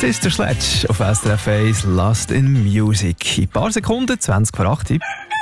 Sister Sledge auf SRF 1, Lost in Music. In ein paar Sekunden, 20 vor 8.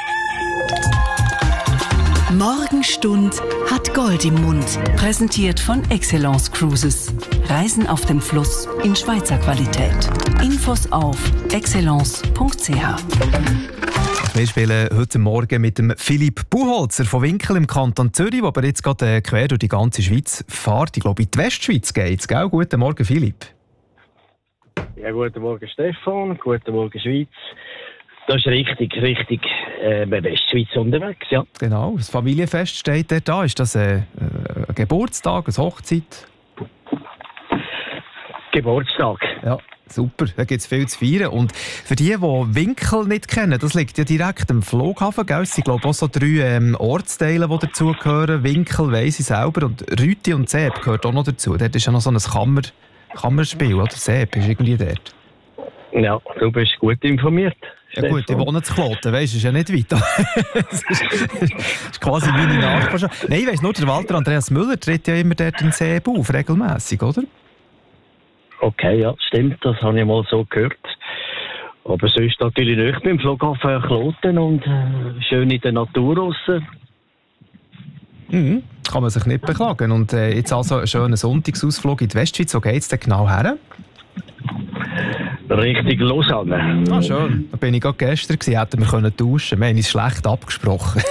Morgenstund hat Gold im Mund. Präsentiert von Excellence Cruises. Reisen auf dem Fluss in Schweizer Qualität. Infos auf excellence.ch. Wir spielen heute Morgen mit dem Philipp Buchholzer von Winkel im Kanton Zürich, der jetzt gerade quer durch die ganze Schweiz fährt. Ich glaube, in die Westschweiz geht's, gell? Guten Morgen, Philipp. Ja, guten Morgen, Stefan. Guten Morgen, Schweiz. Das ist richtig Westschweiz unterwegs, ja. Genau, das Familienfest steht dort da. Ist das ein Geburtstag, eine Hochzeit? Geburtstag. Ja, super. Da gibt es viel zu feiern. Und für die Winkel nicht kennen, das liegt ja direkt am Flughafen, gell? Es sind, glaube ich, auch so 3 Ortsteile, die dazugehören. Winkel weiss ich selber und Rüti und Seeb gehört auch noch dazu. Dort ist ja noch so ein Kammerspiel, oder? Seeb ist irgendwie dort. Ja, du bist gut informiert. Ja gut, ich wohne zu Kloten, weisst du, ist ja nicht weit. Das ist quasi meine Nachbarschaft. Nein, ich weiss nur, der Walter Andreas Müller tritt ja immer dort in Seeb auf, regelmässig, oder? Okay, ja, stimmt, das habe ich mal so gehört. Aber sonst natürlich nicht beim Flughafen Kloten und schön in der Natur draussen. Mhm, kann man sich nicht beklagen. Und jetzt also ein schöner Sonntagsausflug in die Westschweiz. Wo geht es denn genau her? Richtig Lausanne. Ah, schön. Da bin ich gerade gestern gewesen, hätten wir können tauschen. Wir haben uns schlecht abgesprochen.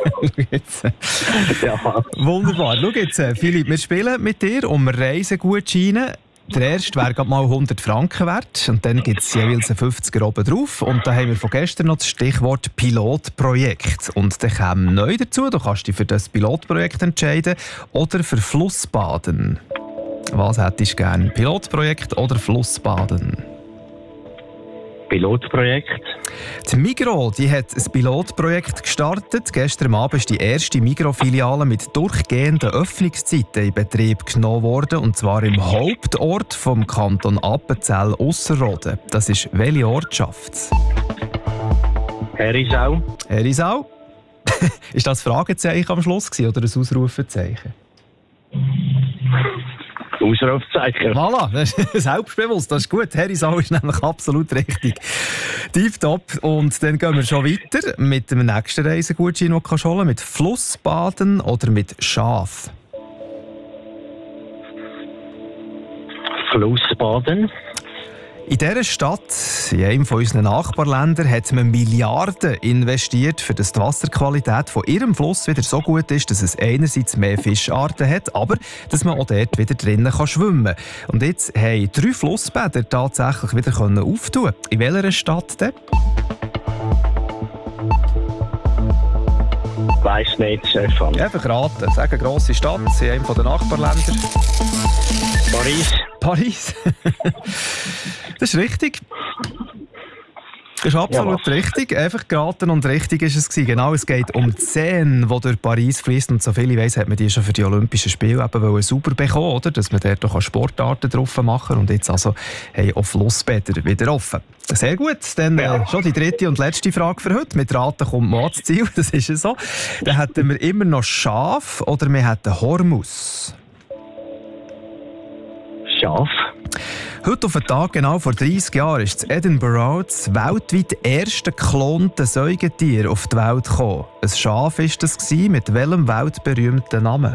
Ja. Wunderbar. Schau jetzt, Philipp, wir spielen mit dir um Reisegutscheine. Der erste wäre gerade mal 100 Franken wert und dann gibt es jeweils einen 50er oben drauf. Und da haben wir von gestern noch das Stichwort Pilotprojekt. Und dann kommt neu dazu, du kannst dich für das Pilotprojekt entscheiden oder für Flussbaden. Was hättest du gerne? Pilotprojekt oder Flussbaden? Pilotprojekt. Die Migros, die hat ein Pilotprojekt gestartet. Gestern Abend ist die erste Migros-Filiale mit durchgehenden Öffnungszeiten in Betrieb genommen worden. Und zwar im Hauptort vom Kanton Appenzell-Ausserrhoden. Das ist welche Ortschaft? Herisau. Herisau? Ist das ein Fragezeichen am Schluss gewesen, oder ein Ausrufezeichen? Ausrufezeichen. Voilà, das ist selbstbewusst, das ist gut. Herisau ist nämlich absolut richtig. Tipptopp. Und dann gehen wir schon weiter mit dem nächsten Reisegutschein, den du holen kannst, mit Flussbaden oder mit Schaf. Flussbaden. In dieser Stadt, in einem von unseren Nachbarländern, hat man Milliarden investiert, für dass die Wasserqualität von ihrem Fluss wieder so gut ist, dass es einerseits mehr Fischarten hat, aber dass man auch dort wieder drinnen schwimmen kann. Und jetzt haben 3 Flussbäder tatsächlich wieder auftun. In welcher Stadt denn? Weiss nicht, Stefan. Einfach raten. Sag eine grosse Stadt in einem der Nachbarländer. Paris. Das ist richtig. Das ist absolut richtig. Einfach geraten und richtig ist es gewesen. Genau, es geht um die Seine, die durch Paris fließt. Und soviel ich weiss, hat man die schon für die Olympischen Spiele eben sauber bekommen, oder? Dass man dort auch Sportarten drauf machen kann. Und jetzt also haben auch Flussbäder wieder offen. Sehr gut. Dann schon die dritte und letzte Frage für heute. Mit Raten kommt man ans Ziel. Das ist ja so. Dann hätten wir immer noch Schaf oder wir hätten Hormus. Schaf. Heute auf den Tag, genau vor 30 Jahren, ist in Edinburgh das weltweit erste geklonte Säugetier auf die Welt gekommen. Ein Schaf war das, mit welchem weltberühmten Namen?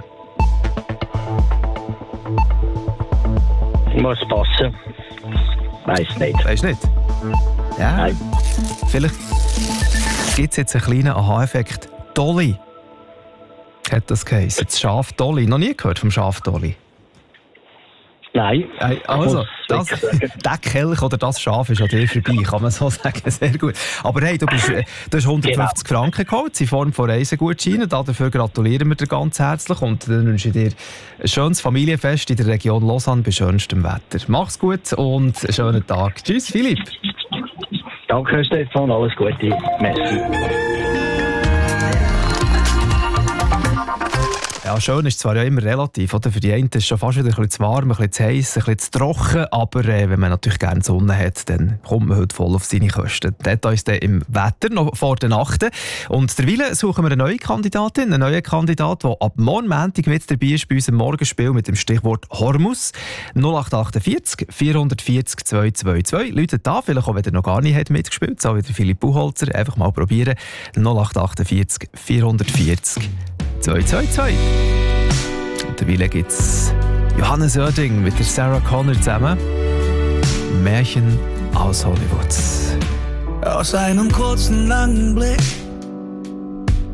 Muss passen. Weiss nicht. Weisst du nicht? Ja. Nein. Vielleicht gibt es jetzt einen kleinen Aha-Effekt. Dolly hat das geheißen. Das Schaf Dolly. Noch nie gehört vom Schaf Dolly? Nein. Also, der Kelch oder das Schaf ist an dir vorbei, kann man so sagen. Sehr gut. Aber hey, du hast 150 Franken geholt in Form von Reisegutscheinen. Dafür gratulieren wir dir ganz herzlich und dann wünsche ich dir ein schönes Familienfest in der Region Lausanne bei schönstem Wetter. Mach's gut und einen schönen Tag. Tschüss, Philipp. Danke, Stefan. Alles Gute. Merci. Ja, schön ist zwar ja immer relativ, oder? Für die einen ist es schon fast wieder ein bisschen zu warm, ein bisschen zu heiß, ein bisschen zu trocken, aber wenn man natürlich gerne Sonne hat, dann kommt man heute voll auf seine Kosten. Details dann im Wetter, noch vor der Nacht. Und derweil suchen wir eine neue Kandidatin, einen neuen Kandidat, der ab morgen Montag mit dabei ist bei unserem Morgenspiel mit dem Stichwort Hormus. 0848 440 222. Leute da, vielleicht auch, wenn ihr noch gar nicht mitgespielt habt, so wie der Philipp Buchholzer, einfach mal probieren. 0848 440 222. Und derweil gibt es Johannes Oerding mit der Sarah Connor zusammen. Märchen aus Hollywood. Aus einem kurzen, langen Blick